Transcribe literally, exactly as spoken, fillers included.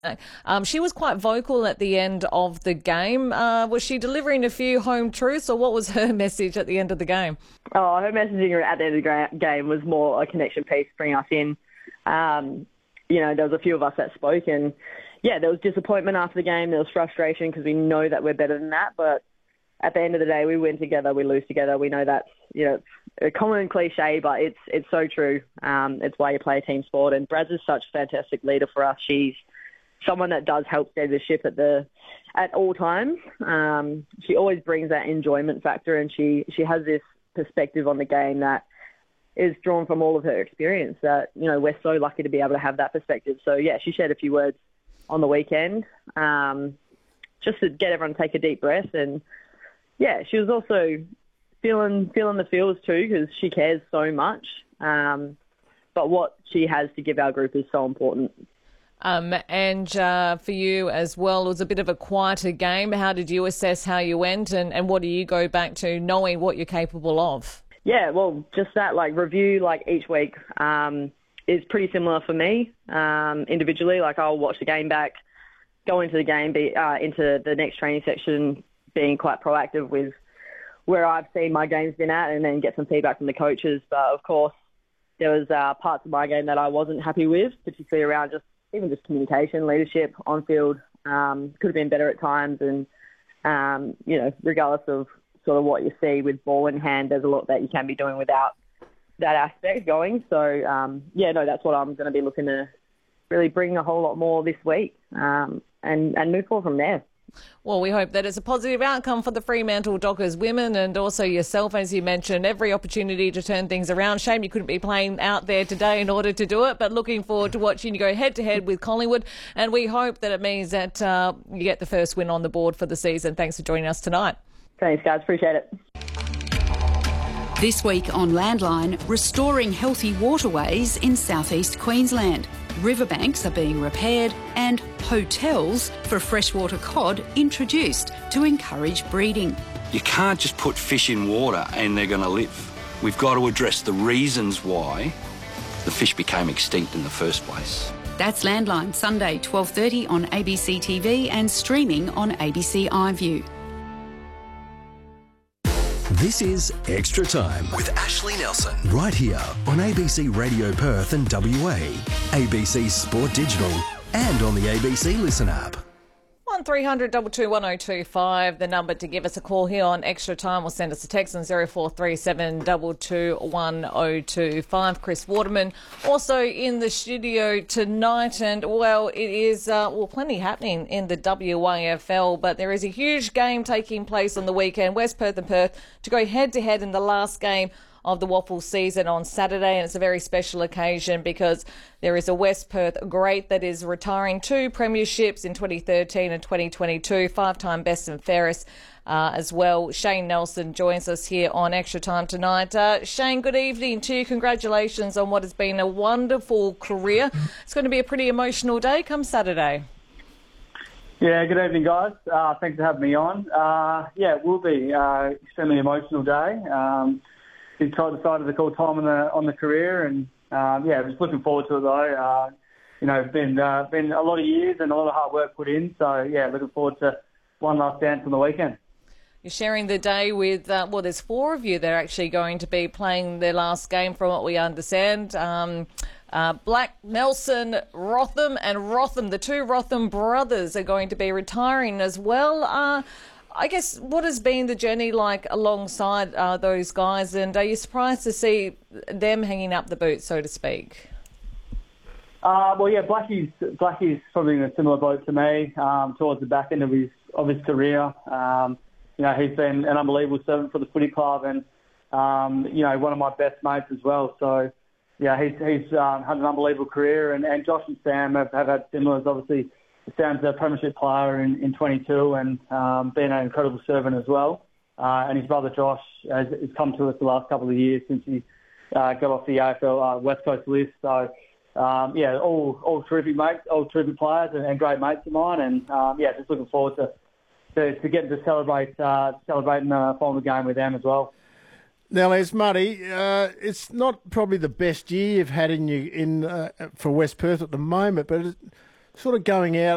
Um, she was quite vocal at the end of the game. Uh, was she delivering a few home truths, or what was her message at the end of the game? Oh, her messaging at the end of the game was more a connection piece, bring us in. Um, you know, there was a few of us that spoke, and yeah, there was disappointment after the game. There was frustration because we know that we're better than that, but at the end of the day, we win together, we lose together. We know that's, you know, a common cliche, but it's it's so true. Um, it's why you play a team sport, and Braz is such a fantastic leader for us. She's someone that does help steady the ship at the at all times. Um, she always brings that enjoyment factor, and she, she has this perspective on the game that is drawn from all of her experience. That, you know, we're so lucky to be able to have that perspective. So yeah, she shared a few words on the weekend, um, just to get everyone to take a deep breath. And yeah, she was also feeling feeling the feels too, because she cares so much. Um, but what she has to give our group is so important. Um, and uh, for you as well, it was a bit of a quieter game. How did you assess how you went, and, and what do you go back to knowing what you're capable of? Yeah, well, just that, like, review, like, each week um, is pretty similar for me um, individually. Like, I'll watch the game back, go into the game, be uh, into the next training section, being quite proactive with where I've seen my game's been at, and then get some feedback from the coaches. But, of course, there was uh, parts of my game that I wasn't happy with, particularly around just even just communication, leadership on field. Um, could have been better at times, and um, you know, regardless of sort of what you see with ball in hand, there's a lot that you can be doing without that aspect going. So um, yeah, no, that's what I'm going to be looking to really bring a whole lot more this week, um, and and move forward from there. Well, we hope that it's a positive outcome for the Fremantle Dockers women, and also yourself, as you mentioned, every opportunity to turn things around. Shame you couldn't be playing out there today in order to do it, but looking forward to watching you go head-to-head with Collingwood, and we hope that it means that uh, you get the first win on the board for the season. Thanks for joining us tonight. Thanks, guys. Appreciate it. This week on Landline, restoring healthy waterways in southeast Queensland. Riverbanks are being repaired and hotels for freshwater cod introduced to encourage breeding. You can't just put fish in water and they're going to live. We've got to address the reasons why the fish became extinct in the first place. That's Landline, Sunday, twelve thirty on A B C T V and streaming on A B C iView. This is Extra Time with Ashley Nelson. right here on A B C Radio Perth and W A, A B C Sport Digital, and on the A B C Listen app. one three hundred two two one oh two five, the number to give us a call here on Extra Time, or send us a text on zero four three seven two two one oh two five. Chris Waterman also in the studio tonight, and well, it is uh, well plenty happening in the W A F L, but there is a huge game taking place on the weekend. West Perth and Perth to go head to head in the last game of the Waffle season on Saturday, and it's a very special occasion because there is a West Perth great that is retiring two premierships in twenty thirteen and twenty twenty-two, five-time best and fairest uh, as well. Shane Nelson joins us here on Extra Time tonight. Uh, Shane, good evening to you. Congratulations on what has been a wonderful career. It's going to be a pretty emotional day come Saturday. Yeah, good evening, guys. Uh, thanks for having me on. Uh, yeah, it will be uh, extremely emotional day. Um, we decided to call time on the on the career, and um, yeah, just looking forward to it though. Uh, you know, it's been uh, been a lot of years and a lot of hard work put in. So yeah, looking forward to one last dance on the weekend. You're sharing the day with, uh, well, there's four of you that are actually going to be playing their last game from what we understand. Um, uh, Black, Nelson, Rotham and Rotham, the two Rotham brothers are going to be retiring as well. Uh, I guess, what has been the journey like alongside uh, those guys, and are you surprised to see them hanging up the boots, so to speak? Uh, well, yeah, Blackie's, Blackie's probably in a similar boat to me um, towards the back end of his, of his career. Um, You know, he's been an unbelievable servant for the footy club, and um, you know, one of my best mates as well. So, yeah, he's he's um, had an unbelievable career, and, and Josh and Sam have, have had similars. Obviously, Sam's a premiership player in, in twenty-two, and um, been an incredible servant as well. Uh, and his brother Josh has, has come to us the last couple of years since he uh, got off the A F L uh, West Coast list. So, um, yeah, all all terrific mates, all terrific players, and, and great mates of mine. And um, yeah, just looking forward to. To, to get to celebrate, uh, celebrating the final game with them as well. Now, Les Muddy, uh, it's not probably the best year you've had in you in uh, for West Perth at the moment, but it's sort of going out